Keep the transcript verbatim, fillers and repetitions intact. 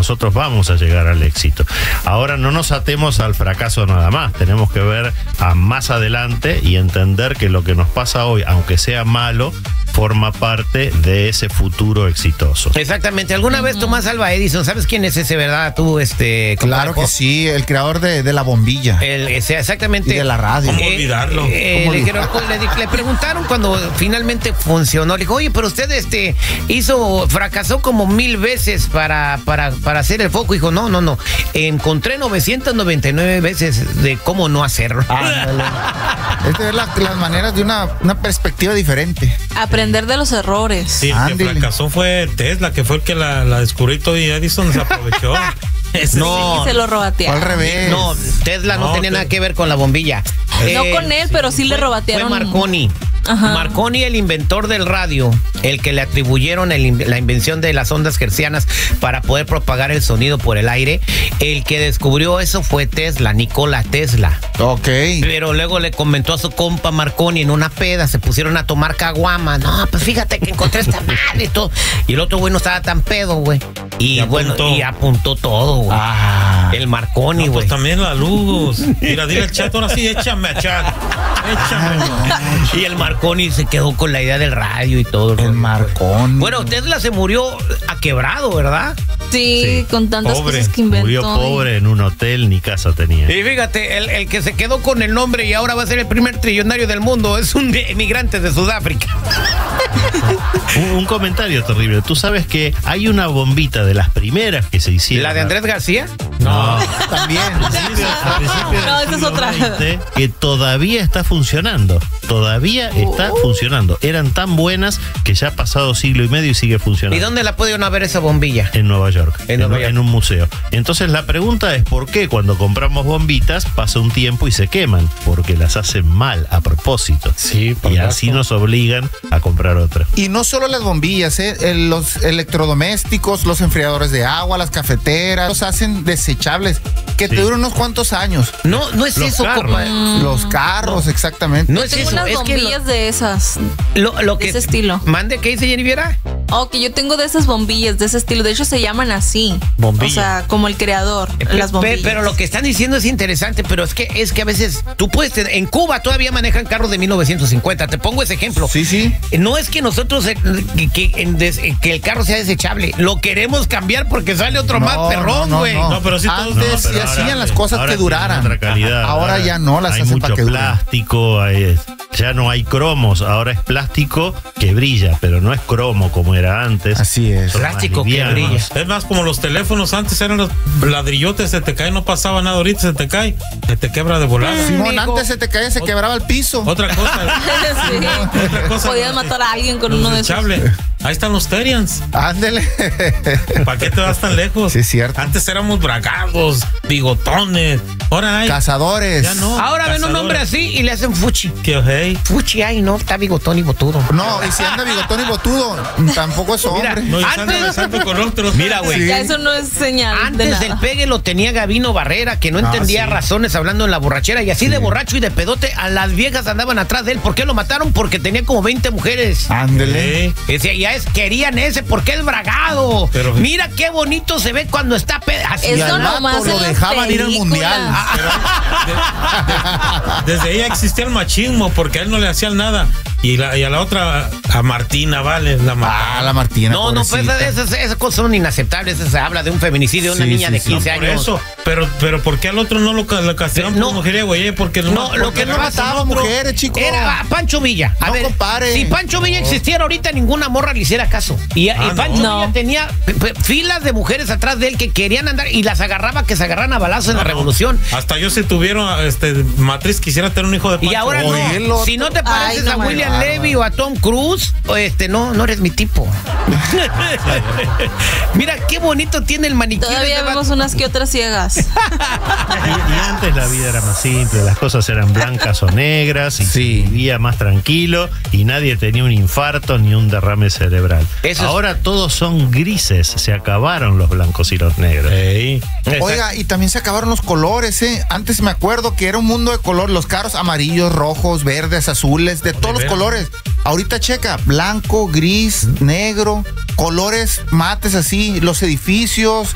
nosotros vamos a llegar al éxito. Ahora no nos atemos al fracaso nada más, tenemos que ver a más adelante y entender que lo que nos pasa hoy, aunque sea malo, forma parte de ese futuro exitoso. Exactamente. ¿Alguna uh-huh. vez Tomás Alva Edison, sabes quién es ese, verdad? Tú, este... Claro que sí, el creador de, de la bombilla. El, ese, exactamente. Y de la radio. ¿Cómo eh, olvidarlo? Eh, ¿Cómo le, olvidarlo? le, le preguntaron cuando finalmente funcionó. Le dijo, oye, pero usted este hizo, fracasó como mil veces para, para, para hacer el foco. Dijo, no, no, no. Encontré novecientas noventa y nueve veces de cómo no hacerlo. Ah, es de ver la, las maneras de una, una perspectiva diferente. Aprender de los errores. Sí, el que fracasó fue Tesla, que fue el que la, la descubrió todo, y Edison se aprovechó. Ese no, sí, se lo robatearon. Al revés. No, Tesla no, no tenía te... nada que ver con la bombilla. No eh, con él, pero sí fue, le robatearon. Fue Marconi. Ajá. Marconi, el inventor del radio, el que le atribuyeron el, la invención de las ondas hertzianas para poder propagar el sonido por el aire. El que descubrió eso fue Tesla, Nikola Tesla. Ok. Pero luego le comentó a su compa Marconi en una peda, se pusieron a tomar caguama. No, pues fíjate que encontré esta madre y todo. Y el otro güey no estaba tan pedo, güey. Y, y bueno, y apuntó todo, güey. Ah. El Marconi, güey. No, pues también la luz. Mira, dile al chat, ahora sí, échame a chat. Échame. Y el Marconi se quedó con la idea del radio y todo. El Marconi. Bueno, Tesla se murió a quebrado, ¿verdad? Sí, sí, con tantas pobre, cosas que inventó. Murió pobre en un hotel, ni casa tenía. Y fíjate, el, el que se quedó con el nombre y ahora va a ser el primer trillonario del mundo es un emigrante de Sudáfrica. un, un comentario terrible. Tú sabes que hay una bombita de las primeras que se hicieron. ¿La de Andrés García? No, también. Al principio, al principio no, esa es otra. veinte, que todavía está funcionando. Todavía está uh. funcionando. Eran tan buenas que ya ha pasado siglo y medio y sigue funcionando. ¿Y dónde la pudieron ver esa bombilla? En Nueva York. En, en, Nueva York. en un museo. Entonces la pregunta es ¿por qué cuando compramos bombitas pasa un tiempo y se queman? Porque las hacen mal a propósito. Sí, y así nos obligan a comprar otra. Y no solo las bombillas, ¿eh? los electrodomésticos, los enfriadores de agua, las cafeteras, los hacen desechables que sí. te duran unos cuantos años. No, no es los eso, carros. compa. Mm. Los carros, no. exactamente. No yo es tengo eso. unas es bombillas que lo, de esas. Lo, lo de que, ese estilo. ¿Mande qué dice Jennifer? Oh, que yo tengo de esas bombillas de ese estilo. De hecho, se llaman así. Bombilla. O sea, como el creador. Pe las bombillas. Pero lo que están diciendo es interesante, pero es que es que a veces tú puedes tener, en Cuba todavía manejan carros de mil novecientos cincuenta. Te pongo ese ejemplo. Sí, sí. No es que nosotros eh, que, que, des, que el carro sea desechable. Lo queremos cambiar porque sale otro no, más perrón, güey. No, no, no. no, pero sí antes todos, no, pero hacían ahora, las cosas que duraran. Otra calidad. Ahora, ahora ya no las hay hacen mucho para que duren. plástico, hay, ya no hay cromos, ahora es plástico que brilla, pero no es cromo como era antes. Así es. Plástico que brilla. Es más, como los teléfonos antes eran los ladrillotes, se te cae, no pasaba nada, ahorita se te cae, se te quebra de volada. Simón, antes se te caía, se quebraba el piso. Otra cosa. sí. Otra cosa. Podías matar a alguien con uno de esos. Ahí están los Terians. Ándele. ¿Para qué te vas tan lejos? Sí, es cierto. Antes éramos bragados, bigotones. Ahora hay cazadores. Ya no. Ahora ven un hombre así y le hacen fuchi. ¿Qué hey? Fuchi, ay, no, está bigotón y botudo. No, y si anda bigotón y botudo, tampoco es hombre. Mira, no, antes, santo con otros. Mira, güey. Sí. Ya eso no es señal. Antes de nada. del pegue lo tenía Gabino Barrera, que no Ah, entendía sí. razones hablando en la borrachera. Y así Sí. de borracho y de pedote, a las viejas andaban atrás de él. ¿Por qué lo mataron? Porque tenía como veinte mujeres. Ándele. Y decía, ya es, querían ese porque es bragado. Pero, mira qué bonito se ve cuando está pe así. Eso Y al nomás vato lo dejaban ir al mundial. Pero, de, de, desde ella existía el machismo porque a él no le hacían nada. Y, la, y a la otra, a Martina, vale. La ah, la Martina. No, no, pues esas, esas cosas son inaceptables. Se habla de un feminicidio de una sí, niña sí, de sí. quince no, por años. Eso, pero, pero ¿por qué al otro no lo, lo castigaron no, por mujeriego? Oye, porque no, no lo que no mataba mujeres, chicos. Era Pancho Villa. A no ver, compare. si Pancho Villa existiera ahorita, ninguna morra le hiciera caso. Y, ah, y Pancho no. Villa tenía filas de mujeres atrás de él que querían andar y las agarraba, que se agarran a balazos en no, la no. revolución. Hasta yo, si tuviera este, matriz, quisiera tener un hijo de Pancho. Y ahora Oye, no. Si no te pareces Ay, no a William me Levy o a Tom Cruise, o este, no, no eres mi tipo. Mira qué bonito tiene el maniquí. Todavía vemos unas que otras ciegas. Y, y antes la vida era más simple, las cosas eran blancas o negras y sí. se vivía más tranquilo y nadie tenía un infarto ni un derrame cerebral. Eso es... Ahora todos son grises, se acabaron los blancos y los negros. Hey. Oiga, y también se acabaron los colores, ¿eh? Antes me acuerdo que era un mundo de color, los carros amarillos, rojos, verdes, azules, de todos los colores. Ahorita checa, blanco, gris, negro, colores mates así, los edificios,